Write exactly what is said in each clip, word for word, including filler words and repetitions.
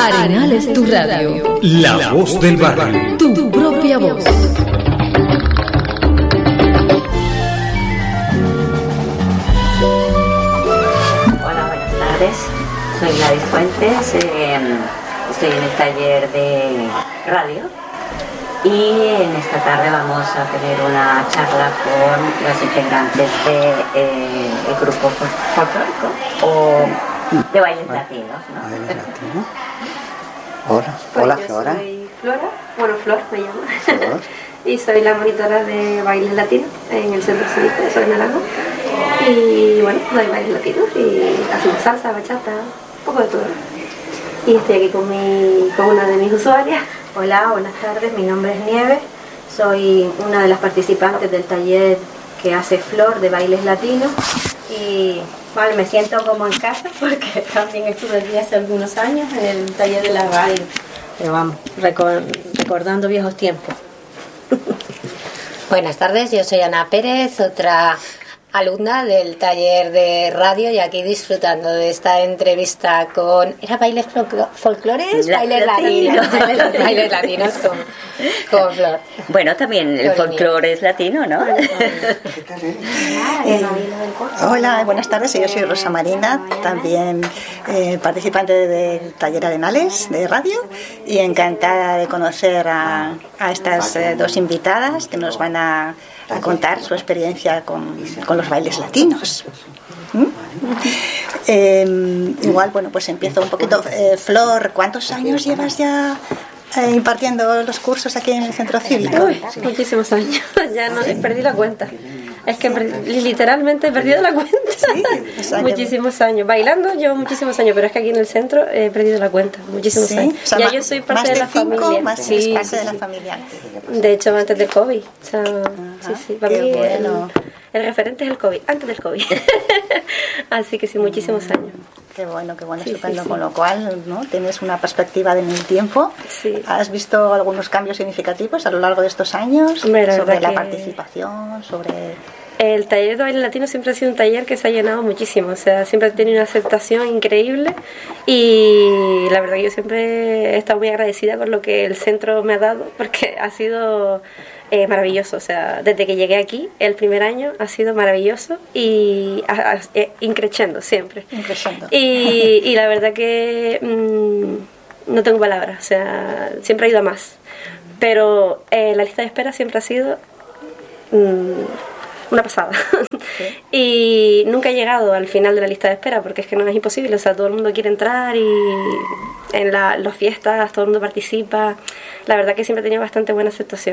Arenales Tu Radio. La voz del barrio. Tu propia voz. Hola, buenas tardes. Soy Gladys Fuentes. Eh, estoy en el taller de radio. Y en esta tarde vamos a tener una charla con los integrantes del eh, el grupo folclórico o de bailes latinos, ¿no? Bailes latinos. Hola, Pues hola yo Flora. Soy Flora, bueno Flor me llamo. Flor. Y soy la monitora de bailes latinos en el Centro Cívico de Soy Naranjo. Y bueno, doy bailes latinos y hacemos salsa, bachata, un poco de todo. Y estoy aquí con, mi, con una de mis usuarias. Hola, buenas tardes, mi nombre es Nieves, soy una de las participantes del taller que hace Flor de bailes latinos y bueno, me siento como en casa porque también estuve aquí hace algunos años en el taller de la radio, pero vamos, recor- recordando viejos tiempos. Buenas tardes, yo soy Ana Pérez, otra alumna del taller de radio y aquí disfrutando de esta entrevista con... ¿Era bailes folclo- folclores? La- Bailes latinos. Bailes, bailes latinos con, con Flor. Bueno, también el folclore es latino, ¿no? ¿Qué tal eres? Eh, hola, buenas tardes, yo soy Rosa Marina, también eh, participante del taller Arenales de radio y encantada de conocer a, a estas eh, dos invitadas que nos van a, a contar su experiencia con, con los bailes latinos. ¿Mm? Eh, igual, bueno, pues empiezo un poquito. Eh, Flor, ¿cuántos años llevas ya eh, impartiendo los cursos aquí en el Centro Cívico? Uy, muchísimos años, ya no, perdí la cuenta. Es que literalmente he perdido la cuenta. Sí, o sea que- muchísimos años. Bailando llevo muchísimos años, pero es que aquí en el centro he perdido la cuenta. Muchísimos Sí, años. o sea, ya más- yo soy parte más de la cinco, familia. Más Sí, eres parte sí, de la sí. familia. De hecho, antes del COVID. O sea, sí, sí. Para qué mí bueno. el, el referente es el COVID, antes del COVID. Así que sí, muchísimos años. Qué bueno, qué bueno, Sí, estupendo. sí, sí. Con lo cual, ¿no? Tienes una perspectiva en el tiempo. Sí. ¿Has visto algunos cambios significativos a lo largo de estos años? Hombre, la sobre verdad la que- participación, sobre... El taller de baile latino siempre ha sido un taller que se ha llenado muchísimo, o sea, siempre ha tenido una aceptación increíble y la verdad que yo siempre he estado muy agradecida con lo que el centro me ha dado porque ha sido eh, maravilloso, o sea, desde que llegué aquí el primer año ha sido maravilloso y ha- ha- eh, increciendo siempre. Increciendo. Y, y la verdad que mmm, no tengo palabras, o sea, siempre ha ido a más, pero eh, la lista de espera siempre ha sido... mmm, una pasada. Y nunca he llegado al final de la lista de espera porque es que no es imposible, o sea, todo el mundo quiere entrar y en la, las fiestas todo el mundo participa. La verdad que siempre he tenido bastante buena aceptación.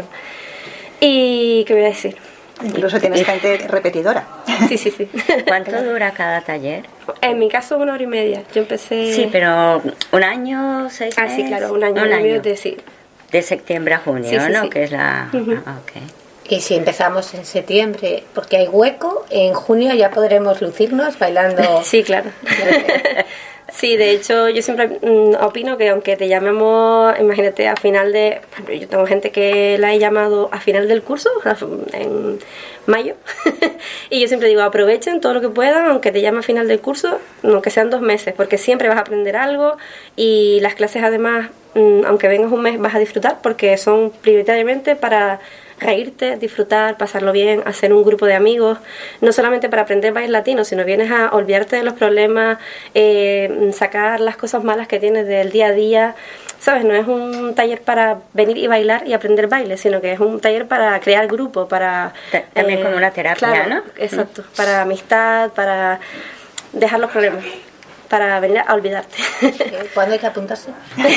¿Y qué voy a decir? Incluso tienes gente repetidora. Sí, sí, sí. ¿Cuánto dura cada taller? En mi caso una hora y media. Yo empecé... Sí, pero un año, seis Ah, meses. sí, claro, un año. Un y medio año. de sí. De septiembre a junio, Sí, sí, ¿no? sí. Que es la... Ujú. Ah, ok. Y si empezamos en septiembre, porque hay hueco, en junio ya podremos lucirnos bailando. Sí, claro. Sí, de hecho yo siempre mm, opino que aunque te llamemos, imagínate, a final de... por ejemplo, yo tengo gente que la he llamado a final del curso, en mayo, y yo siempre digo, aprovechen todo lo que puedan, aunque te llame a final del curso, aunque sean dos meses, porque siempre vas a aprender algo y las clases además, mm, aunque vengas un mes, vas a disfrutar porque son prioritariamente para... reírte, disfrutar, pasarlo bien, hacer un grupo de amigos, no solamente para aprender bailes latinos, sino vienes a olvidarte de los problemas, eh, sacar las cosas malas que tienes del día a día, ¿sabes? No es un taller para venir y bailar y aprender baile, sino que es un taller para crear grupo, para... Ta- también como una terapia, claro, ¿no? Exacto, para amistad, para dejar los problemas, para venir a olvidarte. ¿Cuándo hay que apuntarse?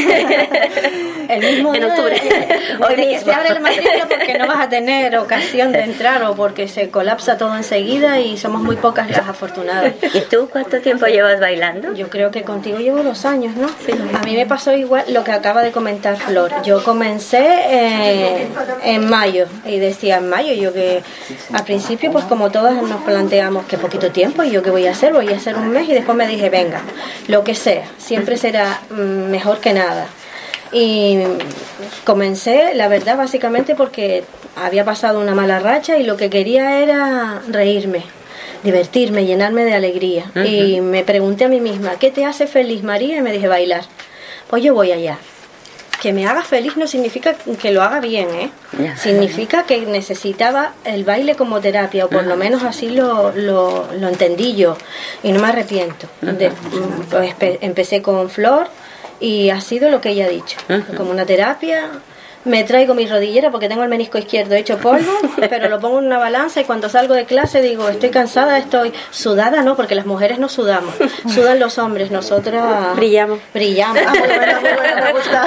El mismo En día, octubre. eh, Hoy desde que mismo. se abre el matrícula porque no vas a tener ocasión de entrar o porque se colapsa todo enseguida y somos muy pocas las afortunadas. ¿Y tú cuánto tiempo llevas bailando? Yo creo que contigo llevo dos años, ¿no? A mí me pasó igual lo que acaba de comentar Flor. Yo comencé eh, en mayo y decía en mayo, yo que al principio pues como todas nos planteamos que poquito tiempo y yo qué voy a hacer, voy a hacer un mes y después me dije, venga, lo que sea, siempre será mm, mejor que nada. Y comencé, la verdad, básicamente porque había pasado una mala racha y lo que quería era reírme, divertirme, llenarme de alegría. Uh-huh. Y me pregunté a mí misma, ¿qué te hace feliz, María? Y me dije, bailar. pues yo voy allá. Que me haga feliz no significa que lo haga bien, ¿eh? Ya. Significa que necesitaba el baile como terapia, o por lo menos así lo, lo, lo entendí yo, y no me arrepiento. De, pues, empecé con Flor y ha sido lo que ella ha dicho, como una terapia. Me traigo mi rodillera porque tengo el menisco izquierdo hecho polvo, pero lo pongo en una balanza y cuando salgo de clase digo, estoy cansada, estoy sudada, no, porque las mujeres no sudamos, sudan los hombres, nosotras brillamos. Brillamos. Ah, muy bueno, muy bueno, me gusta.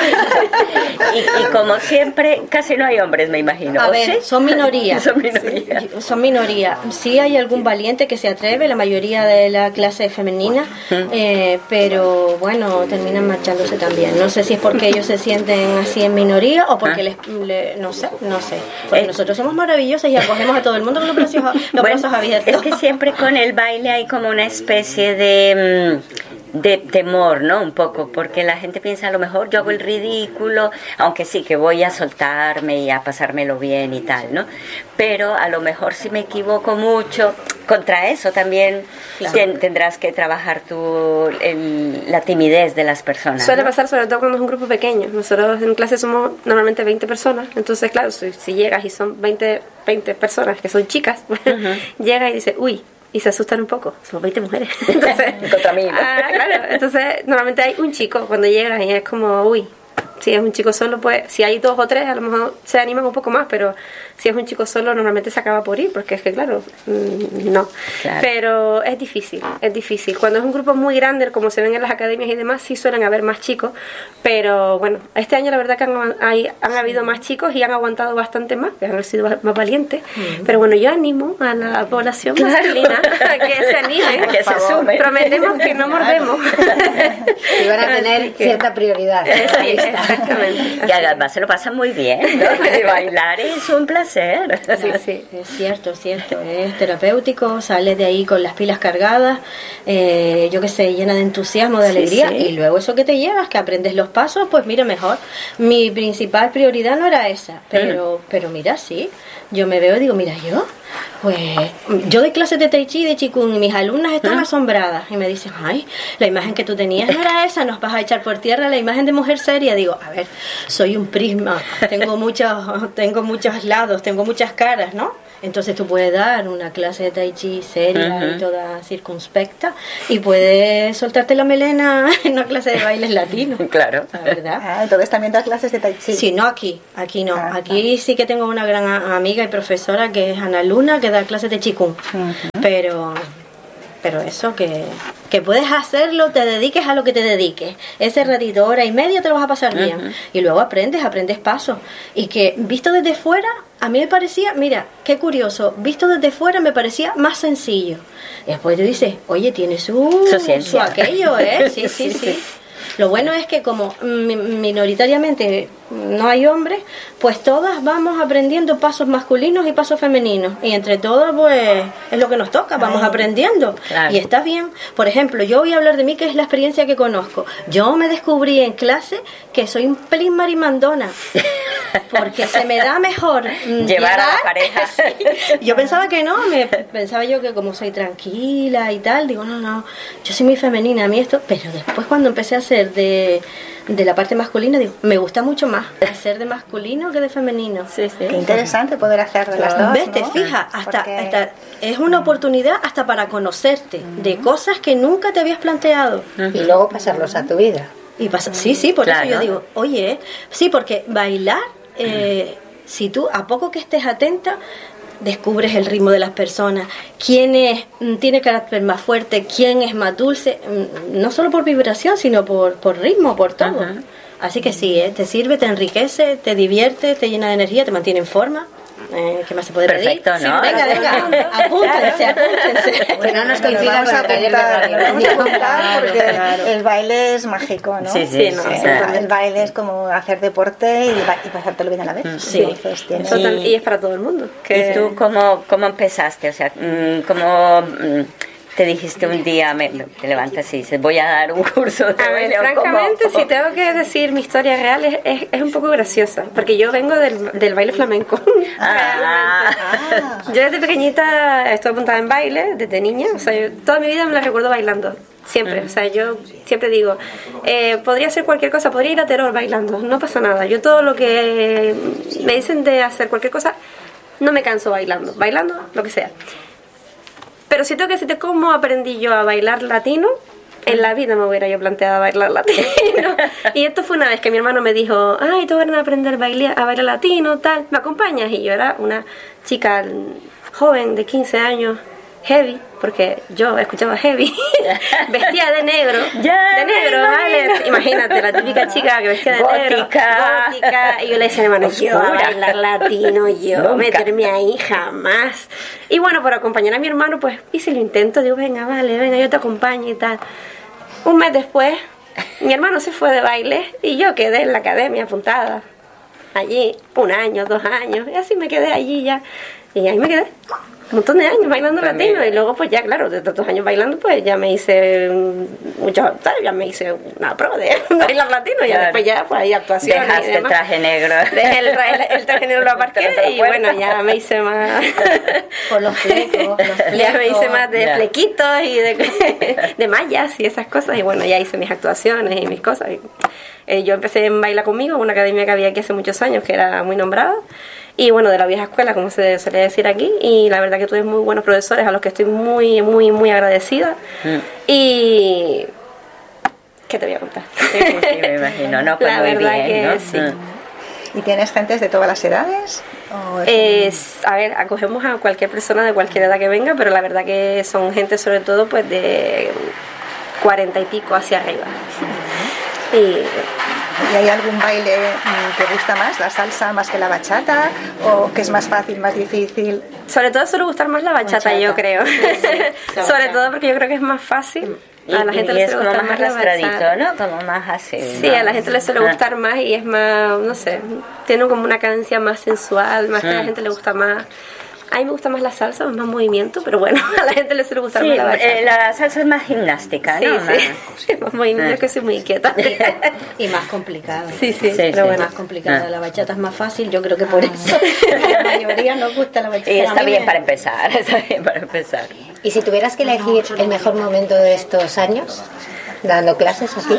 Y, y como siempre, casi no hay hombres, me imagino. A ver, ¿sí? son minorías. Son minorías. Sí, son minoría. Sí hay algún valiente que se atreve, la mayoría de la clase femenina, eh, pero bueno, terminan marchándose también. No sé si es porque ellos se sienten así en minoría o porque les, le, no sé, no sé. Porque eh, nosotros somos maravillosas y acogemos a todo el mundo con los brazos, los bueno, brazos abiertos. Es que siempre con el baile hay como una especie de... de temor, ¿no? Un poco, porque la gente piensa a lo mejor yo hago el ridículo, aunque sí que voy a soltarme y a pasármelo bien y tal, ¿no? Pero a lo mejor si me equivoco mucho, contra eso también claro. ten, tendrás que trabajar tú el, la timidez de las personas. Suele ¿no? pasar sobre todo cuando es un grupo pequeño. Nosotros en clase somos normalmente veinte personas, entonces claro, si, si llegas y son veinte, veinte personas que son chicas, uh-huh. llega y dice, uy, y se asustan un poco, somos veinte mujeres. Entonces, contra mí, ¿no? Ah, claro, entonces normalmente hay un chico cuando llega y es como, uy, si es un chico solo, pues si hay dos o tres a lo mejor se animan un poco más, pero si es un chico solo normalmente se acaba por ir, porque es que claro, mmm, no. Claro. Pero es difícil, es difícil. Cuando es un grupo muy grande, como se ven en las academias y demás, sí suelen haber más chicos, pero bueno, este año la verdad que han, hay, han habido más chicos y han aguantado bastante más, que han sido más valientes, mm. pero bueno, yo animo a la población claro. masculina a que se animen, que se sumen. Prometemos que no mordemos. Y van a tener cierta prioridad. Sí, exactamente. Y además se lo pasan muy bien, ¿no? Bailar es un placer. Sí, sí, es cierto, es cierto, es terapéutico, sales de ahí con las pilas cargadas, eh, yo que sé, llena de entusiasmo, de alegría, sí, sí. y luego eso que te llevas, que aprendes los pasos, pues mira, mejor. Mi principal prioridad no era esa, pero, mm. pero mira, sí, yo me veo y digo, mira, yo, pues, yo doy clases de Tai Chi y de Qigong y mis alumnas están ¿Ah? asombradas y me dicen, ay, la imagen que tú tenías no era esa, nos vas a echar por tierra la imagen de mujer seria. Digo, a ver, soy un prisma, tengo muchos, tengo muchos lados, tengo muchas caras, ¿no? Entonces tú puedes dar una clase de Tai Chi seria uh-huh. y toda circunspecta y puedes soltarte la melena en una clase de bailes latinos. Claro. La verdad. Ah, entonces también das clases de Tai Chi. Sí, no aquí, aquí no. Ah, aquí ah. sí que tengo una gran amiga y profesora que es Ana Luna, que da clases de Qigong. Uh-huh. Pero... pero eso, que, que puedes hacerlo, te dediques a lo que te dediques. Ese ratito, hora y media te lo vas a pasar bien. Uh-huh. Y luego aprendes, aprendes pasos. Y que visto desde fuera, a mí me parecía, mira, qué curioso, visto desde fuera me parecía más sencillo. Y después tú dices, oye, tiene su, su, su aquello, ¿eh? Sí, sí, sí, sí. Lo bueno es que como minoritariamente no hay hombres, pues todas vamos aprendiendo pasos masculinos y pasos femeninos. Y entre todas, pues, es lo que nos toca, vamos Ay, aprendiendo. Claro. Y está bien. Por ejemplo, yo voy a hablar de mí, que es la experiencia que conozco. Yo me descubrí en clase que soy un pelín marimandona. Porque se me da mejor llevar, llevar a la pareja. Sí. Yo pensaba que no, me pensaba yo que como soy tranquila y tal, digo, no, no, yo soy muy femenina, a mí esto, pero después cuando empecé a hacer de, de la parte masculina, digo, me gusta mucho más hacer de masculino que de femenino. Sí, sí. Qué interesante poder hacer de las dos, ¿ves? ¿no? Te fijas, hasta, Porque... hasta es una oportunidad hasta para conocerte uh-huh. de cosas que nunca te habías planteado. Uh-huh. Y luego pasarlos a tu vida. Y pasa, sí, sí, por claro. eso yo digo, oye, sí, porque bailar, eh, si tú, a poco que estés atenta, descubres el ritmo de las personas, quién es, tiene carácter más fuerte, quién es más dulce, no solo por vibración, sino por, por ritmo, por todo. Uh-huh. Así que sí, ¿eh? Te sirve, te enriquece, te divierte, te llena de energía, te mantiene en forma. Eh, ¿Qué más se puede Perfecto, pedir? ¿no? Sí, venga, venga, apúntense, apúntense. Que no nos coincida con el taller de radio. Vamos a apuntar porque claro. el baile es mágico, ¿no? Sí, sí, sí, no, sí. O sea, el baile es como hacer deporte y, y pasártelo bien a la vez. Sí, Entonces, tiene... Total, y es para todo el mundo. Que... ¿Y tú cómo, cómo empezaste? O sea, ¿cómo te dijiste un día, me, te levantas y dices, voy a dar un curso de a baile? Ver, francamente, ¿cómo? Si tengo que decir mi historia real, es, es, es un poco graciosa, porque yo vengo del, del baile flamenco. Ah. Yo desde pequeñita estoy apuntada en baile, desde niña, o sea, yo, toda mi vida me la recuerdo bailando. Siempre, o sea, yo siempre digo, eh, podría hacer cualquier cosa, podría ir a Terror bailando, no pasa nada. Yo todo lo que me dicen de hacer cualquier cosa, no me canso bailando, bailando, lo que sea. Pero siento que si te cómo aprendí yo a bailar latino, en la vida me hubiera yo planteado bailar latino. Y esto fue una vez que mi hermano me dijo, ay, tú vas a aprender a bailar, a bailar latino, tal, ¿me acompañas? Y yo era una chica joven de quince años, heavy, porque yo escuchaba heavy, vestía de negro, ya, de negro, ¿vale? Imagínate, la típica chica que vestía de gótica. negro, gótica, y yo le decía, hermano, yo a bailar latino, yo Nunca. meterme ahí jamás. Y bueno, por acompañar a mi hermano, pues hice el intento, digo, venga, vale, venga, yo te acompaño y tal. Un mes después, mi hermano se fue de baile y yo quedé en la academia apuntada, allí, un año, dos años, y así me quedé allí ya, y ahí me quedé. Un montón de años bailando Pues latino mira. y luego pues ya claro, de tantos años bailando pues ya me hice muchos, ya me hice una prueba de bailar latino y Claro. después ya pues ahí actuaciones y Dejaste el demás. traje negro. Dejé el, tra- el traje negro lo aparqué Te lo y puertas. bueno, ya me hice más Por los flecos, los flecos. ya me hice más de Ya. flequitos y de, de mallas y esas cosas y bueno, ya hice mis actuaciones y mis cosas. Y, eh, yo empecé en Baila Conmigo, una academia que había aquí hace muchos años que era muy nombrada. Y bueno, de la vieja escuela, como se suele decir aquí, y la verdad que tuve muy buenos profesores a los que estoy muy, muy, muy agradecida. Mm. Y... ¿qué te voy a contar? Sí, sí, sí, me imagino, ¿no? Pues La muy verdad bien, que ¿no? sí. Mm. ¿Y tienes gentes de todas las edades? ¿O es Es, a ver, acogemos a cualquier persona de cualquier edad que venga, pero la verdad que son gente sobre todo pues de cuarenta y pico hacia arriba. Y ¿Y hay algún baile mm, que gusta más, la salsa más que la bachata? ¿O que es más fácil, más difícil? sobre todo suele gustar más la bachata, Bachata. yo creo. La Sobre bachata. todo porque yo creo que es más fácil. Y, A la gente y le es suele como gustar más más la bachata. arrastradito, ¿no? Como más así. Sí, ¿no? a la gente le suele Ah. gustar más y es más, no sé, tiene como una cadencia más sensual, más que a la Mm. gente le gusta más. A mí me gusta más la salsa, más movimiento, pero bueno, a la gente le suele gustar Sí, más la bachata. eh, la salsa es más gimnástica, Sí, ¿no? sí, más movimiento, Ah. es que soy muy inquieta. Y más complicada. Sí, sí, Sí, pero sí. bueno. Más complicada. Ah. La bachata es más fácil, yo creo que por eso a la mayoría nos gusta la bachata. Y A está mí bien me- para empezar, está bien para empezar. Y si tuvieras que elegir el mejor momento de estos años, dando clases aquí,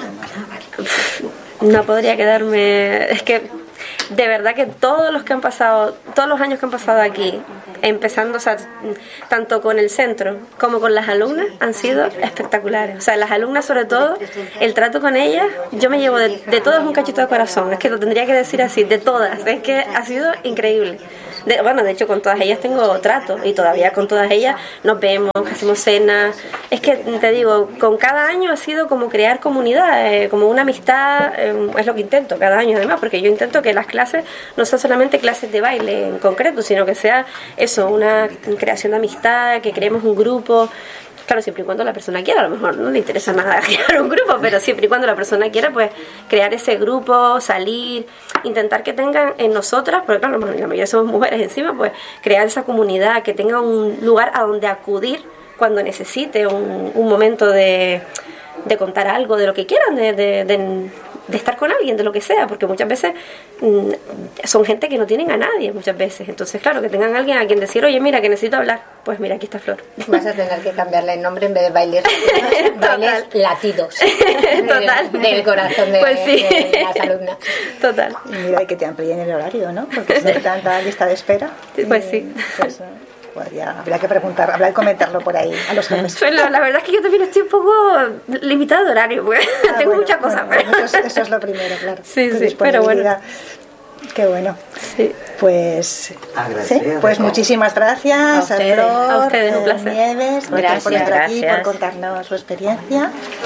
No podría quedarme, es que de verdad que todos los que han pasado, todos los años que han pasado aquí, empezando, o sea, tanto con el centro como con las alumnas, han sido espectaculares. O sea, las alumnas sobre todo, el trato con ellas, yo me llevo de, de todas un cachito de corazón, es que lo tendría que decir así, de todas, es que ha sido increíble. De, bueno, de hecho con todas ellas tengo trato y todavía con todas ellas nos vemos, hacemos cenas. Es que te digo, con cada año ha sido como crear comunidad, eh, como una amistad, eh, es lo que intento cada año además, porque yo intento que las clases no sean solamente clases de baile en concreto, sino que sea eso, una creación de amistad, que creemos un grupo. Claro, siempre y cuando la persona quiera, a lo mejor no le interesa nada crear un grupo, pero siempre y cuando la persona quiera, pues crear ese grupo, salir, intentar que tengan en nosotras, porque claro, la mayoría somos mujeres encima, pues crear esa comunidad, que tenga un lugar a donde acudir cuando necesite un, un momento de, de contar algo, de lo que quieran, de, de, de, de estar con alguien, de lo que sea, porque muchas veces mm, son gente que no tienen a nadie, muchas veces. Entonces, claro, que tengan a alguien a quien decir, oye, mira, que necesito hablar, pues mira, aquí está Flor. vas a tener que cambiarle el nombre en vez de bailes, bailes latidos. Total. Del, del corazón de, Pues sí. de las alumnas. Total. Y mira, y que te amplíen el horario, ¿no? Porque si hay tanta lista de espera. Sí, pues y, sí. Pues, eh, podría, habría que preguntar, habría que comentarlo por ahí a los jefes. Pues la, la verdad es que yo también estoy un poco limitada de horario, porque Ah, tengo bueno, muchas cosas. bueno, pero... eso, es, eso es lo primero, claro. Sí, Tu sí, pero bueno. disponibilidad. Qué bueno. Sí. Pues, Agradecer, sí, pues ¿no? muchísimas gracias A a, ustedes, Flor, a ustedes, un eh, placer. Nieves, gracias por Gracias, estar aquí, gracias. por contarnos su experiencia.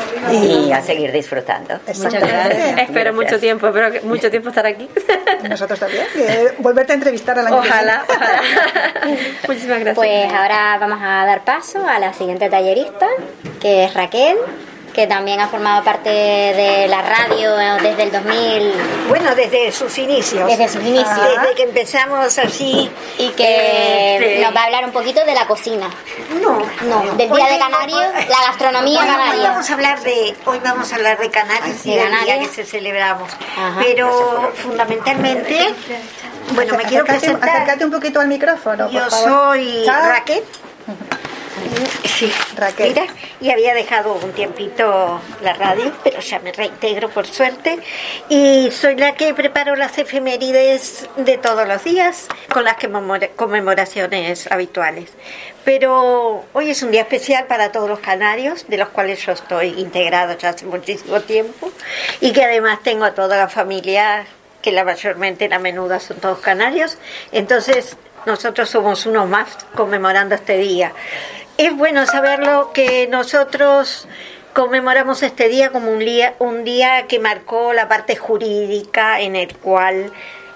Y a seguir disfrutando. Exactamente. gracias. Espero mucho tiempo, espero que mucho tiempo estar aquí. Nosotros también. Eh, volverte a entrevistar al año que Ojalá, ojalá. Muchísimas gracias. Pues ahora vamos a dar paso a la siguiente tallerista, que es Raquel, que también ha formado parte de la radio eh, desde el dos mil, Bueno, desde sus inicios. desde sus inicios, Desde que empezamos así. y que este, nos va a hablar un poquito de la cocina. No, No, del Hoy Día de vamos- Canarios, la gastronomía hoy, hoy canaria. vamos a hablar de, hoy vamos a hablar de Canarias y De del día Canarias. que se celebramos. Ajá. Pero fundamentalmente, bueno, me quiero acércate, presentar. acércate un poquito al micrófono, por Yo favor. soy Chao. Raquel Sí, Raquel. Mira, y había dejado un tiempito la radio, pero ya me reintegro por suerte. Y soy la que preparo las efemérides de todos los días con las conmemoraciones habituales. Pero hoy es un día especial para todos los canarios, de los cuales yo estoy integrado ya hace muchísimo tiempo, y que además tengo a toda la familia, que la mayormente, la menuda, son todos canarios. Entonces nosotros somos unos más conmemorando este día. Es bueno saberlo que nosotros conmemoramos este día como un día, un día que marcó la parte jurídica, en el cual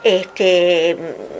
este,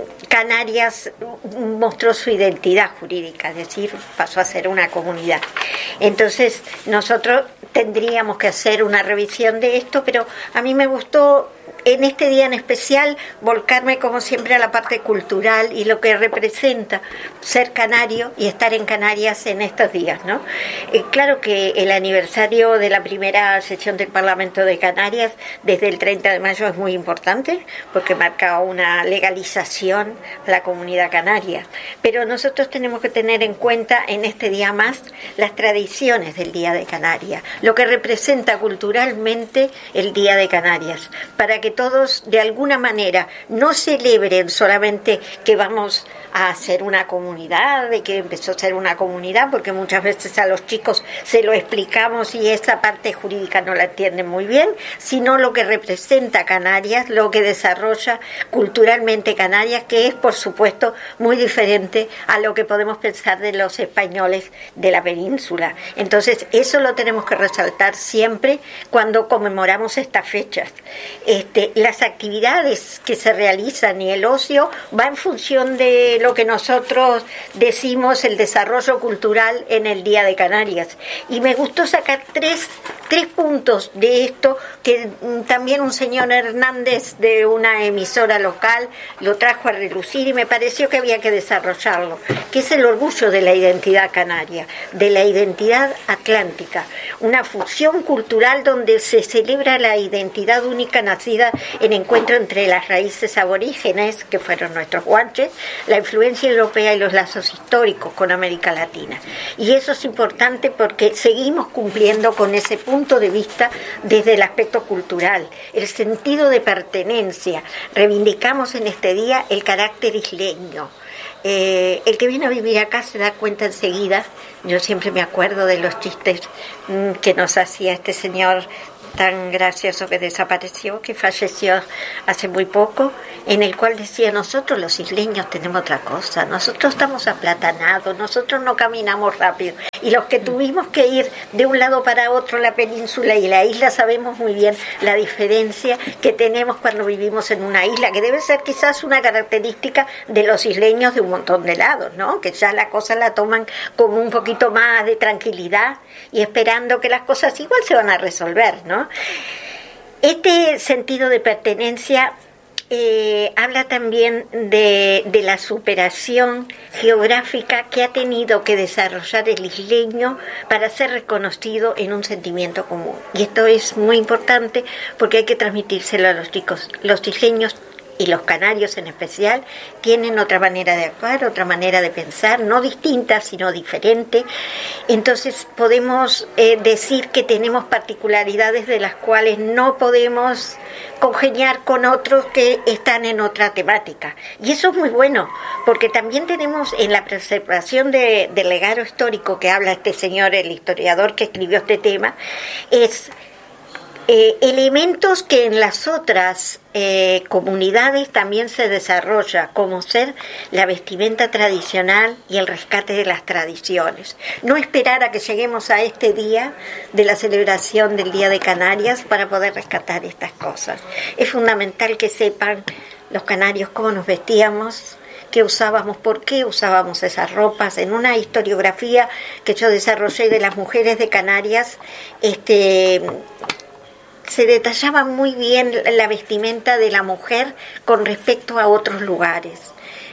Canarias mostró su identidad jurídica, es decir, pasó a ser una comunidad. Entonces nosotros tendríamos que hacer una revisión de esto, pero a mí me gustó en este día en especial volcarme como siempre a la parte cultural y lo que representa ser canario y estar en Canarias en estos días, ¿no? Eh, claro que el aniversario de la primera sesión del Parlamento de Canarias desde el treinta de mayo es muy importante porque marca una legalización a la comunidad canaria, pero nosotros tenemos que tener en cuenta en este día más las tradiciones del Día de Canarias, lo que representa culturalmente el Día de Canarias, para que todos de alguna manera no celebren solamente que vamos a hacer una comunidad, de que empezó a ser una comunidad, porque muchas veces a los chicos se lo explicamos y esa parte jurídica no la entienden muy bien, sino lo que representa Canarias, lo que desarrolla culturalmente Canarias, que es por supuesto muy diferente a lo que podemos pensar de los españoles de la península. Entonces eso lo tenemos que resaltar siempre cuando conmemoramos estas fechas. Este, las actividades que se realizan y el ocio va en función de lo que nosotros decimos el desarrollo cultural en el Día de Canarias. Y me gustó sacar tres, tres puntos de esto que también un señor Hernández de una emisora local lo trajo a relucir y me pareció que había que desarrollarlo, que es el orgullo de la identidad canaria, de la identidad atlántica, una fusión cultural donde se celebra la identidad única nacida en encuentro entre las raíces aborígenes, que fueron nuestros guanches, la influencia europea y los lazos históricos con América Latina. Y eso es importante porque seguimos cumpliendo con ese punto de vista desde el aspecto cultural, el sentido de pertenencia. Reivindicamos en este día el carácter isleño. Eh, el que viene a vivir acá se da cuenta enseguida. Yo siempre me acuerdo de los chistes mmm, que nos hacía este señor tan gracioso que desapareció, que falleció hace muy poco, en el cual decía: nosotros los isleños tenemos otra cosa, nosotros estamos aplatanados, nosotros no caminamos rápido, y los que tuvimos que ir de un lado para otro, la península y la isla, sabemos muy bien la diferencia que tenemos cuando vivimos en una isla, que debe ser quizás una característica de los isleños de un montón de lados, ¿no? Que ya la cosa la toman como un poquito más de tranquilidad y esperando que las cosas igual se van a resolver, ¿no? Este sentido de pertenencia eh, habla también de, de la superación geográfica que ha tenido que desarrollar el isleño para ser reconocido en un sentimiento común. Y esto es muy importante porque hay que transmitírselo a los chicos. Los isleños y los canarios en especial tienen otra manera de actuar, otra manera de pensar, no distinta, sino diferente. Entonces podemos eh, decir que tenemos particularidades de las cuales no podemos congeniar con otros que están en otra temática. Y eso es muy bueno, porque también tenemos en la preservación de, del legado histórico que habla este señor, el historiador que escribió este tema, es Eh, elementos que en las otras eh, comunidades también se desarrolla, como ser la vestimenta tradicional y el rescate de las tradiciones. No esperar a que lleguemos a este día de la celebración del Día de Canarias para poder rescatar estas cosas. Es fundamental que sepan los canarios cómo nos vestíamos, qué usábamos, por qué usábamos esas ropas. En una historiografía que yo desarrollé de las mujeres de Canarias, este... se detallaba muy bien la vestimenta de la mujer con respecto a otros lugares.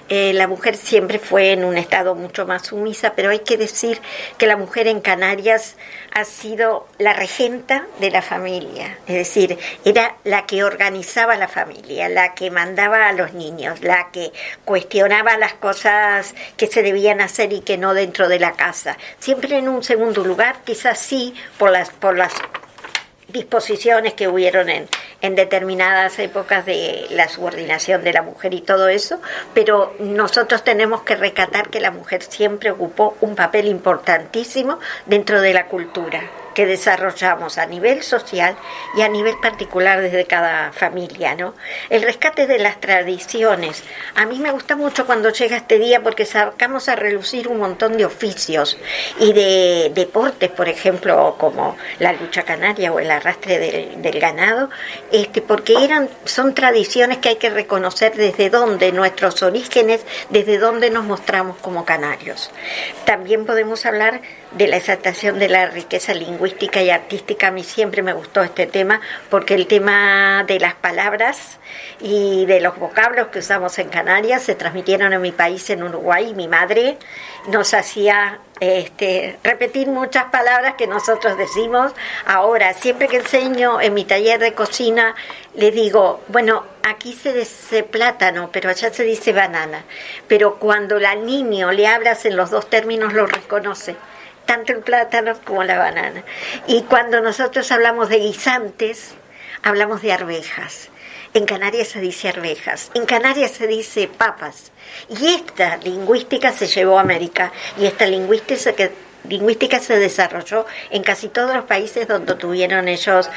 eh, la mujer siempre fue en un estado mucho más sumisa, pero hay que decir que la mujer en Canarias ha sido la regenta de la familia, es decir, era la que organizaba la familia, la que mandaba a los niños, la que cuestionaba las cosas que se debían hacer y que no dentro de la casa. Siempre en un segundo lugar, quizás sí, por las, por las disposiciones que hubieron en, en determinadas épocas de la subordinación de la mujer y todo eso, pero nosotros tenemos que recatar que la mujer siempre ocupó un papel importantísimo dentro de la cultura que desarrollamos a nivel social y a nivel particular desde cada familia, ¿no? El rescate de las tradiciones. A mí me gusta mucho cuando llega este día porque sacamos a relucir un montón de oficios y de deportes, por ejemplo, como la lucha canaria o el arrastre del, del ganado, este, porque eran, son tradiciones que hay que reconocer desde dónde, nuestros orígenes, desde dónde nos mostramos como canarios. También podemos hablar de la exaltación de la riqueza lingüística y artística. A mí siempre me gustó este tema porque el tema de las palabras y de los vocablos que usamos en Canarias se transmitieron en mi país, en Uruguay. Mi madre nos hacía este, repetir muchas palabras que nosotros decimos ahora. Siempre que enseño en mi taller de cocina, le digo, bueno, aquí se dice plátano, pero allá se dice banana. Pero cuando al niño le hablas en los dos términos, lo reconoce, tanto el plátano como la banana. Y cuando nosotros hablamos de guisantes, hablamos de arvejas. En Canarias se dice arvejas, en Canarias se dice papas. Y esta lingüística se llevó a América, y esta lingüística que lingüística se desarrolló en casi todos los países donde tuvieron ellos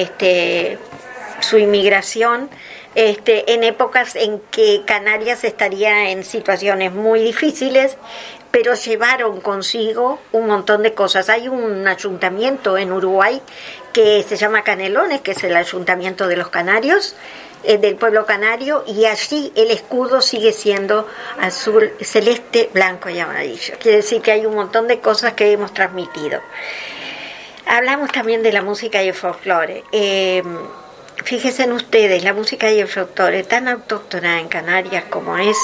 este, su inmigración, este, en épocas en que Canarias estaría en situaciones muy difíciles, pero llevaron consigo un montón de cosas. Hay un ayuntamiento en Uruguay que se llama Canelones, que es el ayuntamiento de los canarios, eh, del pueblo canario, y allí el escudo sigue siendo azul, celeste, blanco y amarillo. Quiere decir que hay un montón de cosas que hemos transmitido. Hablamos también de la música y el folclore. Eh, fíjense en ustedes, la música y el folclore tan autóctona en Canarias como es,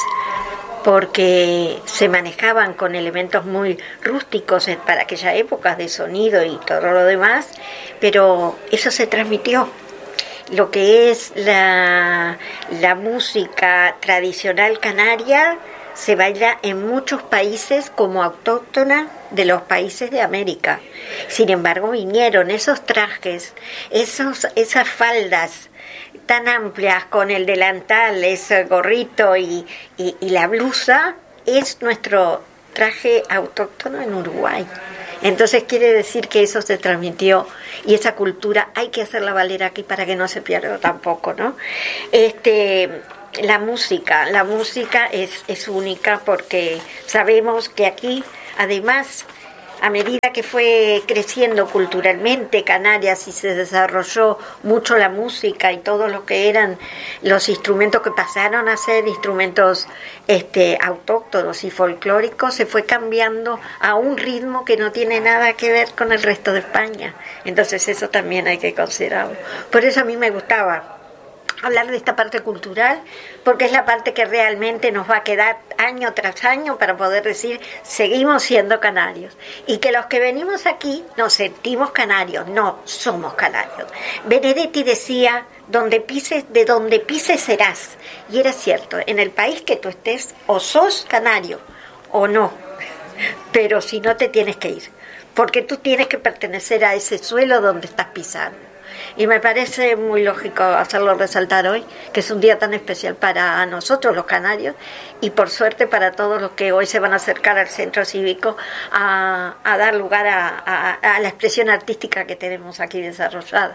porque se manejaban con elementos muy rústicos para aquella época de sonido y todo lo demás, pero eso se transmitió. Lo que es la, la música tradicional canaria se baila en muchos países como autóctona de los países de América. Sin embargo, vinieron esos trajes, esos, esas faldas tan amplias con el delantal, ese gorrito y, y, y la blusa, es nuestro traje autóctono en Uruguay. Entonces quiere decir que eso se transmitió y esa cultura hay que hacerla valer aquí para que no se pierda tampoco, ¿no? Este, la música, la música es, es única porque sabemos que aquí, además, a medida que fue creciendo culturalmente Canarias y se desarrolló mucho la música y todo lo que eran los instrumentos que pasaron a ser instrumentos este, autóctonos y folclóricos, se fue cambiando a un ritmo que no tiene nada que ver con el resto de España. Entonces eso también hay que considerarlo. Por eso a mí me gustaba hablar de esta parte cultural, porque es la parte que realmente nos va a quedar año tras año para poder decir, seguimos siendo canarios. Y que los que venimos aquí nos sentimos canarios, no, somos canarios. Benedetti decía, donde pises, de donde pises serás. Y era cierto, en el país que tú estés, o sos canario, o no. Pero si no, te tienes que ir, porque tú tienes que pertenecer a ese suelo donde estás pisando. Y me parece muy lógico hacerlo resaltar hoy, que es un día tan especial para nosotros los canarios y por suerte para todos los que hoy se van a acercar al centro cívico a, a dar lugar a, a, a la expresión artística que tenemos aquí desarrollada.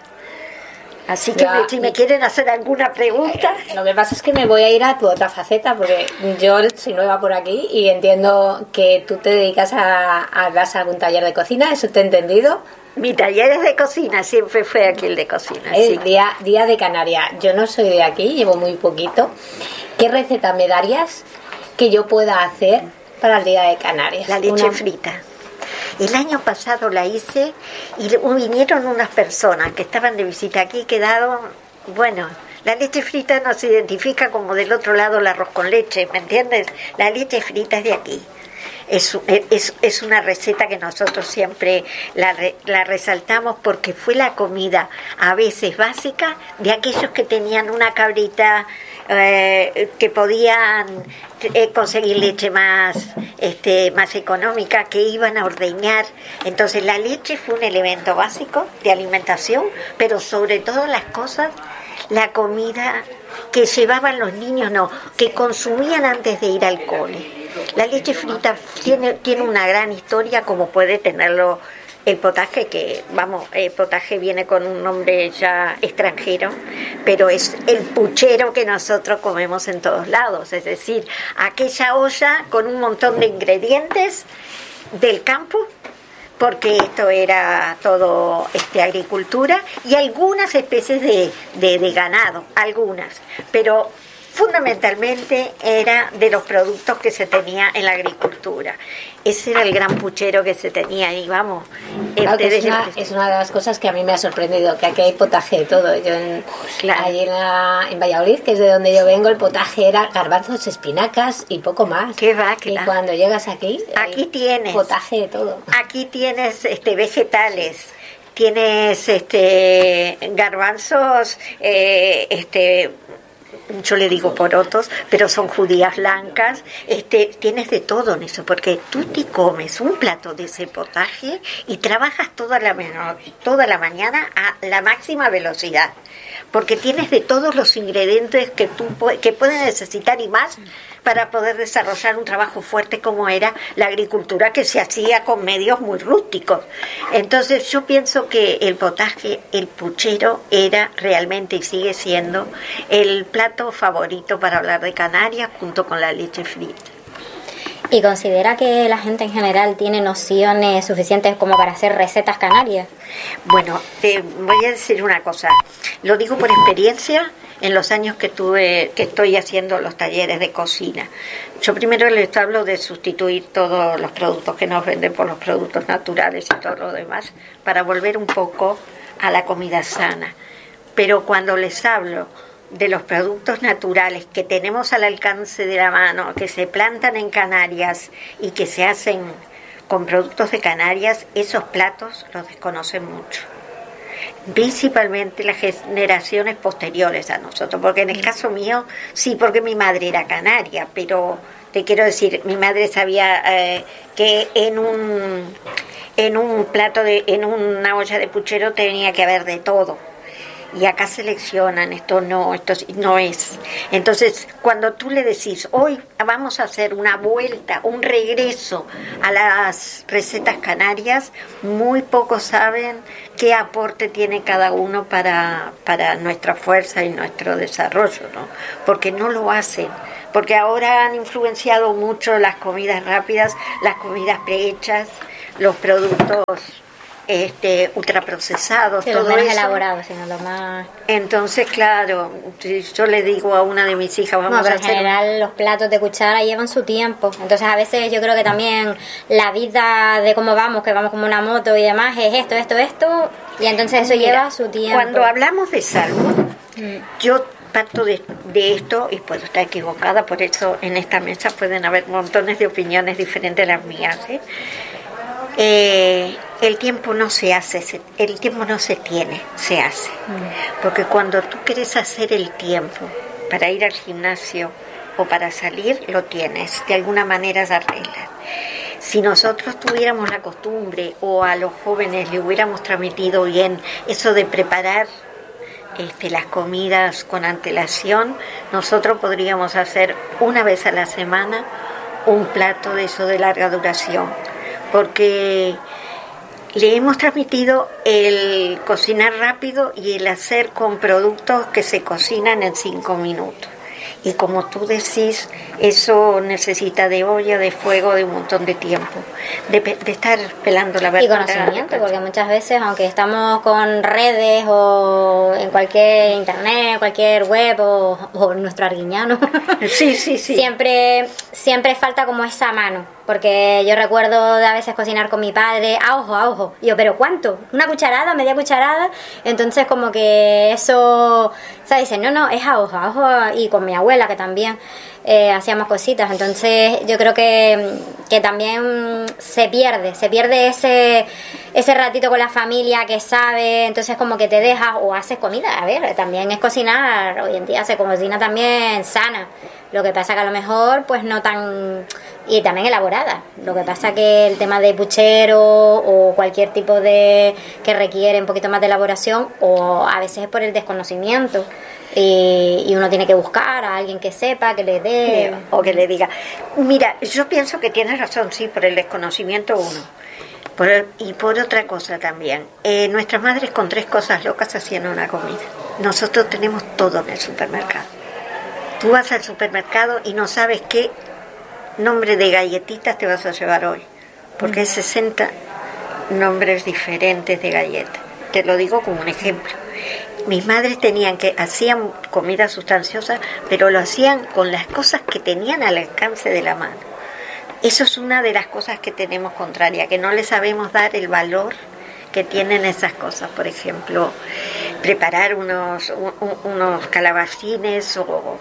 Así que ya, me, si me quieren hacer alguna pregunta. Lo que pasa es que me voy a ir a tu otra faceta, porque yo soy nueva por aquí y entiendo que tú te dedicas a, a dar algún taller de cocina, ¿eso te he entendido? Mi taller es de cocina, siempre fue aquí el de cocina. El sí. día, día de Canarias. Yo no soy de aquí, llevo muy poquito. ¿Qué receta me darías que yo pueda hacer para el día de Canarias? La leche Una... frita. El año pasado la hice y vinieron unas personas que estaban de visita aquí, quedaron, bueno, La leche frita nos identifica como del otro lado el arroz con leche, ¿me entiendes? La leche frita es de aquí. Es, es, es una receta que nosotros siempre la, re, la resaltamos porque fue la comida a veces básica de aquellos que tenían una cabrita eh, que podían eh, conseguir leche más, este, más económica, que iban a ordeñar. Entonces la leche fue un elemento básico de alimentación, pero sobre todas las cosas la comida que llevaban los niños, no, que consumían antes de ir al cole. La leche frita tiene, tiene una gran historia, como puede tenerlo el potaje, que vamos, el potaje viene con un nombre ya extranjero, pero es el puchero que nosotros comemos en todos lados, es decir, aquella olla con un montón de ingredientes del campo, porque esto era todo este, agricultura, y algunas especies de, de, de ganado, algunas, pero fundamentalmente era de los productos que se tenía en la agricultura. Ese era el gran puchero que se tenía ahí, vamos. Claro, que es, una, es una de las cosas que a mí me ha sorprendido, que aquí hay potaje de todo. Yo en, claro. Allí en, la, en Valladolid, que es de donde yo vengo, el potaje era garbanzos, espinacas y poco más. ¿Qué va? Y cuando llegas aquí, aquí tienes potaje de todo. Aquí tienes este vegetales, tienes este garbanzos, eh, este yo le digo porotos, pero son judías blancas, este, tienes de todo en eso, porque tú te comes un plato de ese potaje y trabajas toda la, toda la mañana a la máxima velocidad, porque tienes de todos los ingredientes que tú que puedes necesitar y más para poder desarrollar un trabajo fuerte como era la agricultura, que se hacía con medios muy rústicos. Entonces yo pienso que el potaje, el puchero, era realmente y sigue siendo el plato favorito para hablar de Canarias, junto con la leche frita. ¿Y considera que la gente en general tiene nociones suficientes como para hacer recetas canarias? Bueno, te voy a decir una cosa, lo digo por experiencia. En los años que tuve, que estoy haciendo los talleres de cocina, yo primero les hablo de sustituir todos los productos que nos venden por los productos naturales y todo lo demás, para volver un poco a la comida sana. Pero cuando les hablo de los productos naturales que tenemos al alcance de la mano, que se plantan en Canarias y que se hacen con productos de Canarias, esos platos los desconocen mucho. Principalmente las generaciones posteriores a nosotros, porque en el caso mío sí, porque mi madre era canaria, pero te quiero decir, mi madre sabía eh, que en un en un plato de en una olla de puchero tenía que haber de todo, y acá seleccionan, esto no, esto no es. Entonces, cuando tú le decís, hoy vamos a hacer una vuelta, un regreso a las recetas canarias, muy pocos saben qué aporte tiene cada uno para, para nuestra fuerza y nuestro desarrollo, ¿no? Porque no lo hacen, porque ahora han influenciado mucho las comidas rápidas, las comidas prehechas, los productos este ultraprocesados, sí, todo lo menos eso. elaborado, sino lo más. Entonces, claro, yo le digo a una de mis hijas, vamos no, pero a hacer en general un... los platos de cuchara llevan su tiempo. Entonces, a veces yo creo que también la vida de cómo vamos, que vamos como una moto y demás, es esto, esto, esto, y entonces eso Mira, lleva su tiempo. Cuando hablamos de salud, mm. yo parto de, de esto, y puedo estar equivocada, por eso en esta mesa pueden haber montones de opiniones diferentes a las mías, ¿eh? Eh, el tiempo no se hace, se, el tiempo no se tiene, se hace. Porque cuando tú quieres hacer el tiempo para ir al gimnasio o para salir, lo tienes, de alguna manera se arregla. Si nosotros tuviéramos la costumbre, o a los jóvenes le hubiéramos transmitido bien eso de preparar este, las comidas con antelación, nosotros podríamos hacer una vez a la semana un plato de eso de larga duración, porque le hemos transmitido el cocinar rápido y el hacer con productos que se cocinan en cinco minutos. Y como tú decís, eso necesita de olla, de fuego, de un montón de tiempo, de, de estar pelando la verdura. Y conocimiento, porque muchas veces, aunque estamos con redes o en cualquier internet, cualquier web o, o nuestro arguiñano, sí, sí, sí. siempre, siempre falta como esa mano. porque yo recuerdo de a veces cocinar con mi padre a ojo, a ojo. Y yo, ¿pero cuánto? ¿Una cucharada? ¿Media cucharada? Entonces como que eso, o sea, dicen, no, no, es a ojo, a ojo. Y con mi abuela, que también eh, hacíamos cositas. Entonces yo creo que, que también se pierde, se pierde ese, ese ratito con la familia que sabe, entonces como que te dejas o haces comida. A ver, también es cocinar, hoy en día se cocina también sana. Lo que pasa que a lo mejor pues no tan... y también elaborada. Lo que pasa que el tema de puchero o cualquier tipo de... que requiere un poquito más de elaboración, o a veces es por el desconocimiento, y, y uno tiene que buscar a alguien que sepa, que le dé... o que le diga. Mira, yo pienso que tienes razón, sí, por el desconocimiento uno. Por el, y por otra cosa también. Eh, nuestras madres con tres cosas locas hacían una comida. Nosotros tenemos todo en el supermercado. Tú vas al supermercado y no sabes qué nombre de galletitas te vas a llevar hoy, porque hay sesenta nombres diferentes de galletas. Te lo digo como un ejemplo. Mis madres tenían que, hacían comida sustanciosa, pero lo hacían con las cosas que tenían al alcance de la mano. Eso es una de las cosas que tenemos contraria, que no le sabemos dar el valor que tienen esas cosas. Por ejemplo, preparar unos, un, unos calabacines o...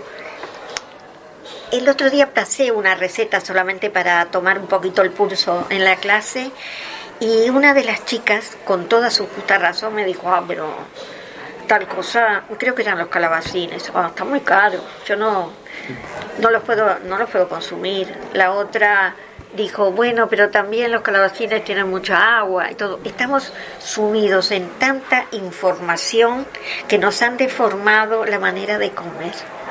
El otro día pasé una receta solamente para tomar un poquito el pulso en la clase, y una de las chicas, con toda su justa razón, me dijo, ah, pero tal cosa, creo que eran los calabacines, ah, está muy caro, yo no, no los puedo, no los puedo consumir. La otra dijo, bueno, pero también los calabacines tienen mucha agua y todo. Estamos sumidos en tanta información que nos han deformado la manera de comer.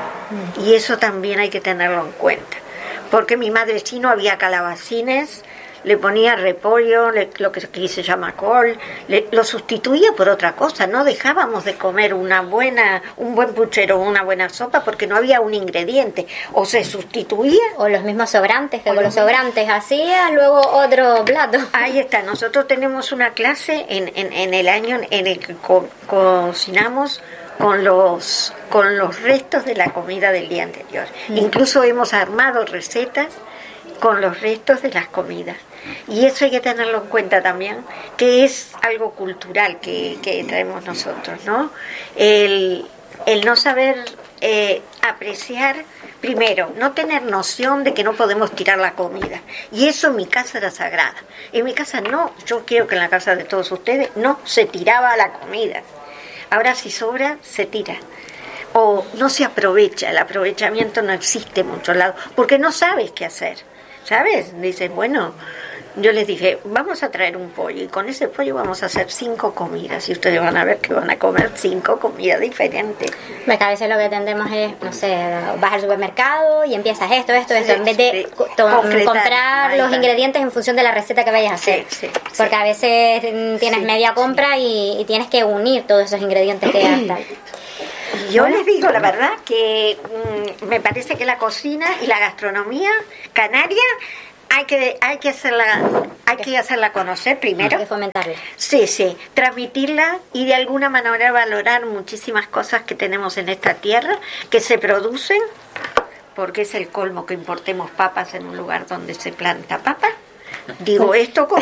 Y eso también hay que tenerlo en cuenta. Porque mi madre, si no había calabacines, le ponía repollo, le, lo que aquí se llama col, le, lo sustituía por otra cosa. No dejábamos de comer una buena, un buen puchero o una buena sopa porque no había un ingrediente. O se sustituía. O los mismos sobrantes, que con los sobrantes hacías luego otro plato. Ahí está. Nosotros tenemos una clase en, en, en el año en el que co- cocinamos con los con los restos de la comida del día anterior. Mm. Incluso hemos armado recetas con los restos de las comidas. Y eso hay que tenerlo en cuenta también, que es algo cultural que, que traemos nosotros, ¿no? El, el no saber eh, apreciar, primero, no tener noción de que no podemos tirar la comida. Y eso en mi casa era sagrada. En mi casa no, yo quiero que en la casa de todos ustedes no se tiraba la comida. Ahora si sobra, se tira. O no se aprovecha, el aprovechamiento no existe en muchos lados, porque no sabes qué hacer, ¿sabes? Dices, bueno, yo les dije, vamos a traer un pollo, y con ese pollo vamos a hacer cinco comidas, y ustedes van a ver que van a comer cinco comidas diferentes. Porque a veces lo que tendemos es, no sé, vas al supermercado y empiezas esto, esto, esto, sí, en vez de sí, to- comprar los ingredientes en función de la receta que vayas a hacer. Sí, sí, porque sí. A veces tienes sí, media compra sí. y, y tienes que unir todos esos ingredientes que gastan. Yo les digo la verdad que mmm, me parece que la cocina y la gastronomía canaria hay que hay que hacerla hay que hacerla conocer primero, hay que fomentarla. Sí, sí, transmitirla y de alguna manera valorar muchísimas cosas que tenemos en esta tierra que se producen, porque es el colmo que importemos papas en un lugar donde se planta papa. Digo esto con